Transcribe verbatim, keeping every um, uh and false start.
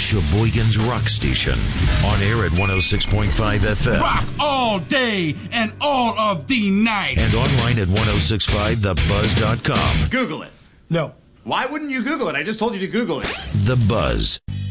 Sheboygan's Rock Station. On air at one oh six point five F M. Rock all day and all of the night. And online at ten sixty-five the buzz dot com. Google it. No. Why wouldn't you Google it? I just told you to Google it. The Buzz.